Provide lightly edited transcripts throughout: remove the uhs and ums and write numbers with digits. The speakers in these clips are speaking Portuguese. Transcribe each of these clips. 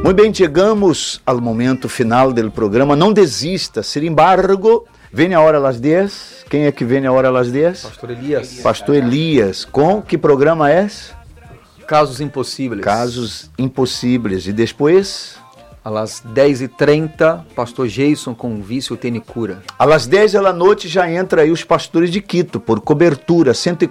Muito bem, chegamos ao momento final do programa. Não desista, sin embargo, vem a hora às 10. Quem é que vem a hora às 10? Pastor Elias. Pastor Elias. Com que programa é? Casos Impossíveis. Casos Impossíveis. E depois? Às 10h30, Pastor Jason com Vício Tem Cura. Às 10 da noite já entra aí os pastores de Quito, por cobertura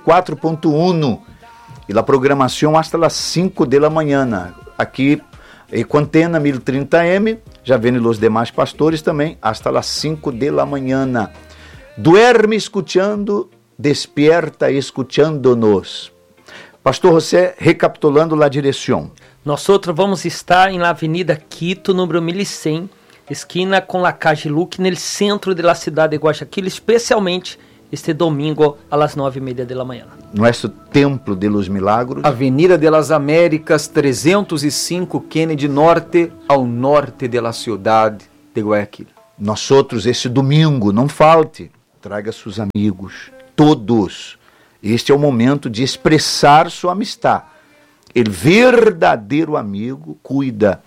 104.1. E a programação hasta as 5 da manhã. Aqui, em Antena 1030M, já vêm os demais pastores também, hasta as 5 da manhã. Duerme escutando, despierta escutando-nos. Pastor José, recapitulando a direção. Nós vamos estar na Avenida Quito, número 1100, esquina com la calle Luque, no centro da cidade de Guayaquil, especialmente este domingo às 9:30 da manhã. Nosso Templo de los Milagros. Avenida de las Américas, 305 Kennedy Norte, ao norte da cidade de Guayaquil. Nós esse domingo, não falte, traga seus amigos, todos. Este é o momento de expressar sua amistade. O verdadeiro amigo cuida,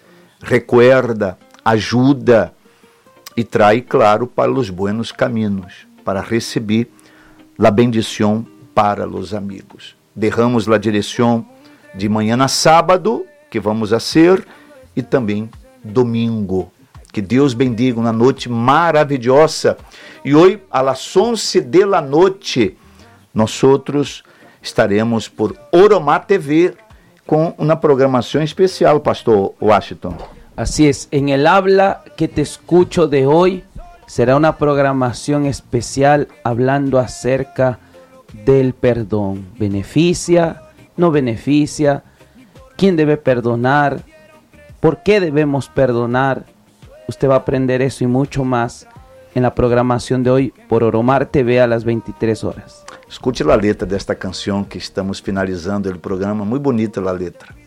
recuerda, ajuda e traz, claro, para os buenos caminhos, para receber a bendição para os amigos. Derramos a direção de manhã a sábado, que vamos a ser, e também domingo. Que Deus bendiga uma noite maravilhosa. E hoje, às 11 da noite, nós estaremos por Oromá TV com uma programação especial, Pastor Washington. Así es, en el habla que te escucho de hoy será una programación especial hablando acerca del perdón. ¿Beneficia? ¿No beneficia? ¿Quién debe perdonar? ¿Por qué debemos perdonar? Usted va a aprender eso y mucho más en la programación de hoy por Oromar TV a las 23 horas. Escute a letra desta canção que estamos finalizando o programa, muito bonita a letra.